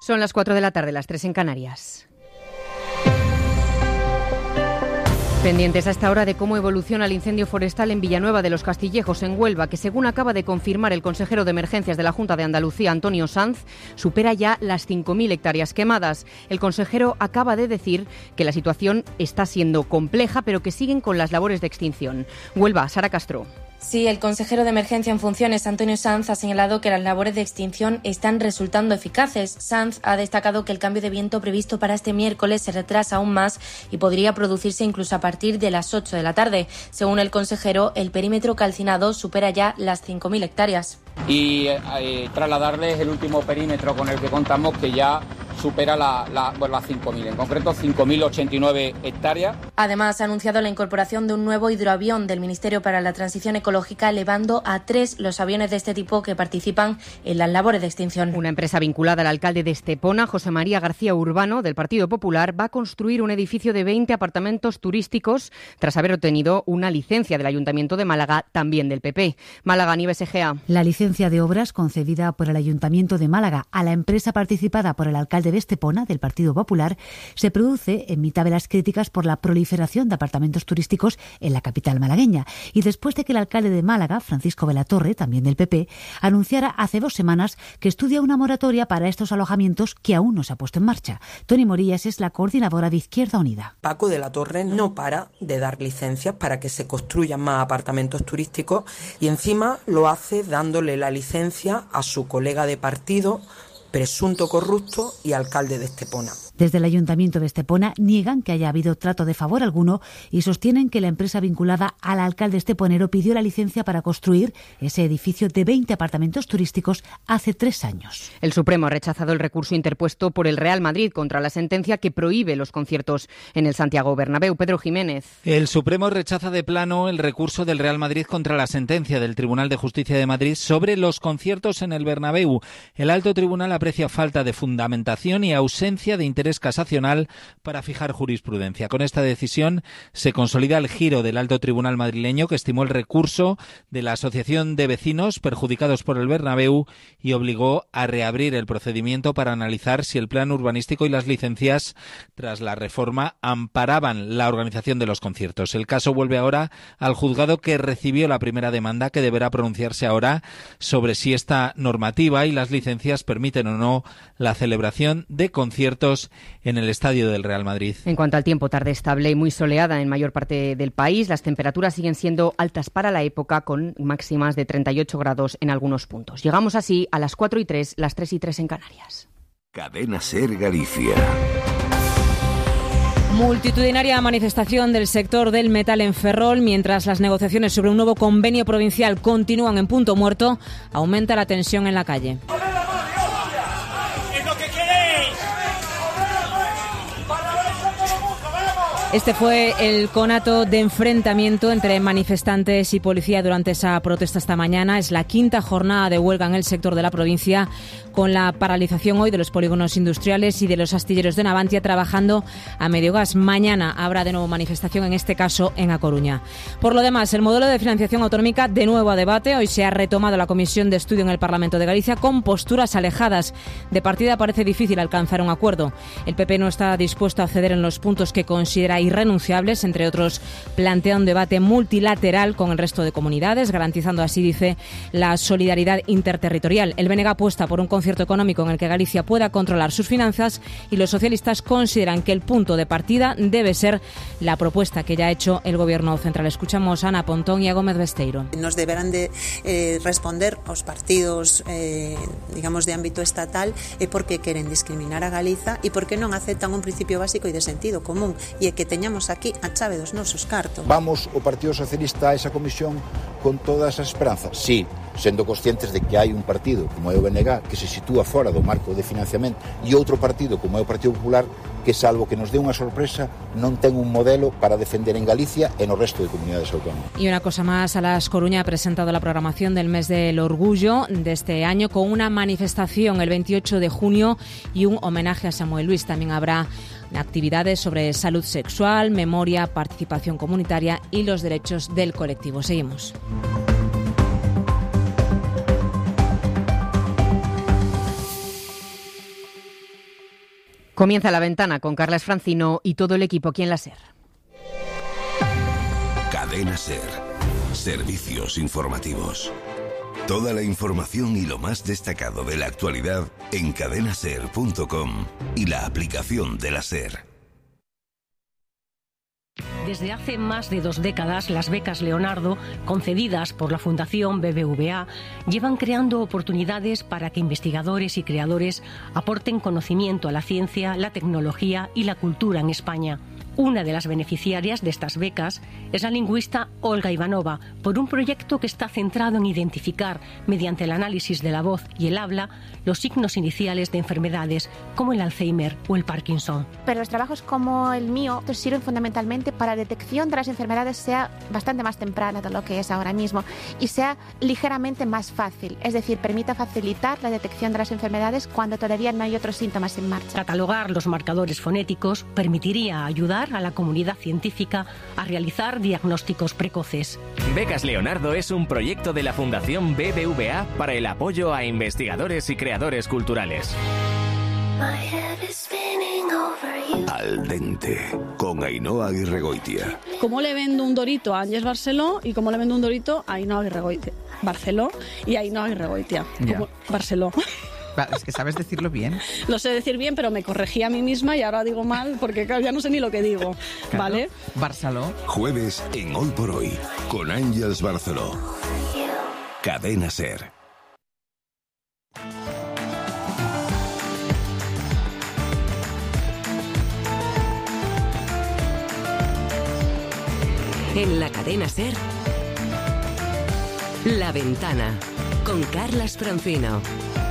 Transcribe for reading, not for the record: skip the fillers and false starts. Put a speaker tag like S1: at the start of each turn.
S1: Son las 4 de la tarde, las 3 en Canarias. Pendientes a esta hora de cómo evoluciona el incendio forestal en Villanueva de los Castillejos, en Huelva, que según acaba de confirmar el consejero de Emergencias de la Junta de Andalucía, Antonio Sanz, supera ya las 5.000 hectáreas quemadas. El consejero acaba de decir que la situación está siendo compleja, pero que siguen con las labores de extinción. Huelva, Sara Castro.
S2: Sí, el consejero de Emergencia en funciones, Antonio Sanz, ha señalado que las labores de extinción están resultando eficaces. Sanz ha destacado que el cambio de viento previsto para este miércoles se retrasa aún más y podría producirse incluso a partir de las 8 de la tarde. Según el consejero, el perímetro calcinado supera ya las 5.000 hectáreas.
S3: Y trasladarles el último perímetro con el que contamos, que ya supera las 5.000, en concreto 5.089 hectáreas.
S2: Además, ha anunciado la incorporación de un nuevo hidroavión del Ministerio para la Transición Ecológica, elevando a 3 los aviones de este tipo que participan en las labores de extinción.
S1: Una empresa vinculada al alcalde de Estepona, José María García Urbano, del Partido Popular, va a construir un edificio de 20 apartamentos turísticos tras haber obtenido una licencia del Ayuntamiento de Málaga, también del PP. Málaga, Nieves Egea.
S4: La licencia de obras concedida por el Ayuntamiento de Málaga a la empresa participada por el alcalde de Estepona, del Partido Popular, se produce en mitad de las críticas por la proliferación de apartamentos turísticos en la capital malagueña y después de que el alcalde de Málaga, Francisco Velatorre, también del PP, anunciara hace 2 semanas que estudia una moratoria para estos alojamientos que aún no se ha puesto en marcha. Toni Morillas es la coordinadora de Izquierda Unida.
S5: Paco de la Torre no para de dar licencias para que se construyan más apartamentos turísticos y encima lo hace dándole la licencia a su colega de partido, presunto corrupto y alcalde de Estepona.
S4: Desde el Ayuntamiento de Estepona niegan que haya habido trato de favor alguno y sostienen que la empresa vinculada al alcalde esteponero pidió la licencia para construir ese edificio de 20 apartamentos turísticos hace 3 años.
S1: El Supremo ha rechazado el recurso interpuesto por el Real Madrid contra la sentencia que prohíbe los conciertos en el Santiago Bernabéu. Pedro Jiménez.
S6: El Supremo rechaza de plano el recurso del Real Madrid contra la sentencia del Tribunal de Justicia de Madrid sobre los conciertos en el Bernabéu. El alto tribunal aprecia falta de fundamentación y ausencia de interés casacional para fijar jurisprudencia. Con esta decisión se consolida el giro del alto tribunal madrileño, que estimó el recurso de la Asociación de Vecinos perjudicados por el Bernabéu y obligó a reabrir el procedimiento para analizar si el plan urbanístico y las licencias tras la reforma amparaban la organización de los conciertos. El caso vuelve ahora al juzgado que recibió la primera demanda, que deberá pronunciarse ahora sobre si esta normativa y las licencias permiten o no la celebración de conciertos en el estadio del Real Madrid.
S1: En cuanto al tiempo, tarde estable y muy soleada en mayor parte del país. Las temperaturas siguen siendo altas para la época, con máximas de 38 grados en algunos puntos. Llegamos así a las 4:03, las 3:03 en Canarias.
S7: Cadena SER Galicia.
S8: Multitudinaria manifestación del sector del metal en Ferrol. Mientras las negociaciones sobre un nuevo convenio provincial continúan en punto muerto, aumenta la tensión en la calle. Este fue el conato de enfrentamiento entre manifestantes y policía durante esa protesta esta mañana. Es la 5ª jornada de huelga en el sector de la provincia, con la paralización hoy de los polígonos industriales y de los astilleros de Navantia trabajando a medio gas. Mañana habrá de nuevo manifestación, en este caso en A Coruña. Por lo demás, el modelo de financiación autonómica de nuevo a debate. Hoy se ha retomado la comisión de estudio en el Parlamento de Galicia con posturas alejadas. De partida parece difícil alcanzar un acuerdo. El PP no está dispuesto a ceder en los puntos que considera irrenunciables. Entre otros, plantea un debate multilateral con el resto de comunidades, garantizando así, dice, la solidaridad interterritorial. El BNG apuesta por un concierto económico en el que Galicia pueda controlar sus finanzas, y los socialistas consideran que el punto de partida debe ser la propuesta que ya ha hecho el Gobierno central. Escuchamos a Ana Pontón y a Gómez Besteiro.
S9: Nos deberán de responder aos partidos digamos de ámbito estatal por que queren discriminar a Galiza e por que non aceptan un principio básico e de sentido común, e que teñamos aquí a chave dos nosos cartos.
S10: Vamos o Partido Socialista a esa comisión con todas as esperanzas? Sí, sendo conscientes de que hai un partido como é o BNG que se sitúa fora do marco de financiamento e outro partido como é o Partido Popular que, salvo que nos dé unha sorpresa, non ten un modelo para defender en Galicia e no resto de comunidades autónomas.
S8: Y una cosa más, Alas Coruña ha presentado la programación del mes del orgullo de este año con una manifestación el 28 de junio y un homenaje a Samuel Luis. También habrá actividades sobre salud sexual, memoria, participación comunitaria y los derechos del colectivo. Seguimos.
S1: Comienza La Ventana con Carlas Francino y todo el equipo aquí en la SER.
S7: Cadena SER. Servicios informativos. Toda la información y lo más destacado de la actualidad en cadenaser.com y la aplicación de la SER.
S11: Desde hace más de 2 décadas, las becas Leonardo, concedidas por la Fundación BBVA, llevan creando oportunidades para que investigadores y creadores aporten conocimiento a la ciencia, la tecnología y la cultura en España. Una de las beneficiarias de estas becas es la lingüista Olga Ivanova, por un proyecto que está centrado en identificar, mediante el análisis de la voz y el habla, los signos iniciales de enfermedades como el Alzheimer o el Parkinson.
S12: Pero los trabajos como el mío sirven fundamentalmente para la detección de las enfermedades sea bastante más temprana de lo que es ahora mismo y sea ligeramente más fácil, es decir, permita facilitar la detección de las enfermedades cuando todavía no hay otros síntomas en marcha.
S11: Catalogar los marcadores fonéticos permitiría ayudar a la comunidad científica a realizar diagnósticos precoces.
S13: Becas Leonardo es un proyecto de la Fundación BBVA para el apoyo a investigadores y creadores culturales.
S7: Al dente, con Ainhoa Aguirregoitia.
S14: ¿Cómo le vendo un dorito a Ángeles Barceló y cómo le vendo un dorito a Ainhoa Aguirregoitia? Barceló y Ainhoa Aguirregoitia. Barceló.
S15: Es que sabes decirlo bien.
S14: Lo sé decir bien, pero me corregí a mí misma y ahora digo mal porque ya no sé ni lo que digo. Claro. ¿Vale?
S15: Barceló.
S7: Jueves en Hoy por Hoy, con Ángeles Barceló. Cadena SER.
S16: En la cadena SER, La Ventana, con Carlas Francino.